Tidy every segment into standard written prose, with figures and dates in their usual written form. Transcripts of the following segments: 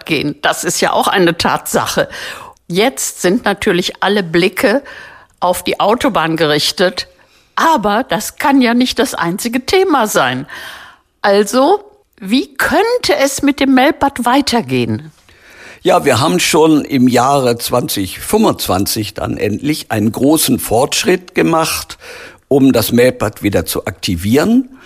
Melbad gehen. Das ist ja auch eine Tatsache. Jetzt sind natürlich alle Blicke auf die Autobahn gerichtet. Aber das kann ja nicht das einzige Thema sein. Also, wie könnte es mit dem Melbad weitergehen? Ja, wir haben schon im Jahre 2025 dann endlich einen großen Fortschritt gemacht, um das Melbad wieder zu aktivieren.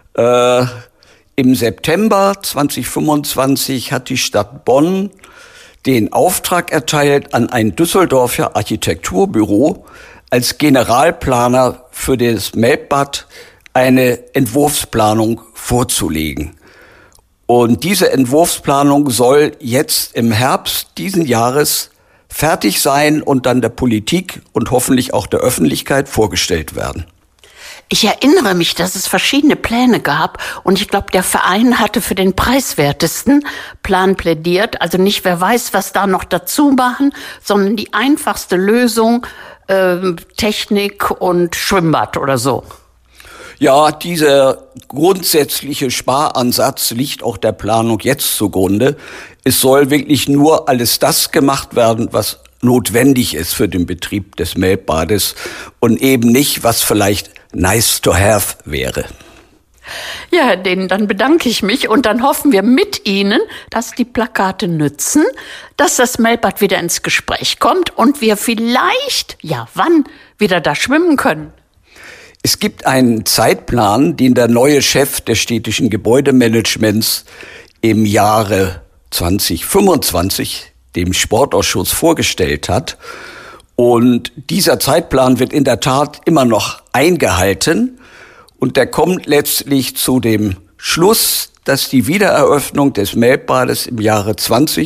Im September 2025 hat die Stadt Bonn den Auftrag erteilt an ein Düsseldorfer Architekturbüro, als Generalplaner für das Melbad eine Entwurfsplanung vorzulegen. Und diese Entwurfsplanung soll jetzt im Herbst diesen Jahres fertig sein und dann der Politik und hoffentlich auch der Öffentlichkeit vorgestellt werden. Ich erinnere mich, dass es verschiedene Pläne gab und ich glaube, der Verein hatte für den preiswertesten Plan plädiert. Also nicht, wer weiß, was da noch dazu machen, sondern die einfachste Lösung, Technik und Schwimmbad oder so. Ja, dieser grundsätzliche Sparansatz liegt auch der Planung jetzt zugrunde. Es soll wirklich nur alles das gemacht werden, was notwendig ist für den Betrieb des Melbades und eben nicht, was vielleicht nice to have wäre. Ja, dann bedanke ich mich und dann hoffen wir mit Ihnen, dass die Plakate nützen, dass das Melbad wieder ins Gespräch kommt und wir vielleicht, ja wann, wieder da schwimmen können. Es gibt einen Zeitplan, den der neue Chef des städtischen Gebäudemanagements im Jahre 2025 dem Sportausschuss vorgestellt hat. Und dieser Zeitplan wird in der Tat immer noch eingehalten. Und der kommt letztlich zu dem Schluss, dass die Wiedereröffnung des Melbades im Jahre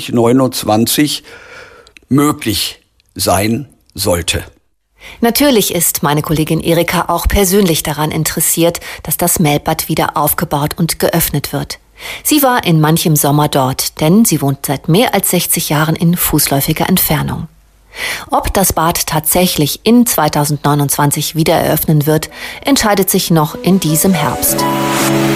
2029 möglich sein sollte. Natürlich ist meine Kollegin Erika auch persönlich daran interessiert, dass das Melbad wieder aufgebaut und geöffnet wird. Sie war in manchem Sommer dort, denn sie wohnt seit mehr als 60 Jahren in fußläufiger Entfernung. Ob das Bad tatsächlich in 2029 wieder eröffnen wird, entscheidet sich noch in diesem Herbst.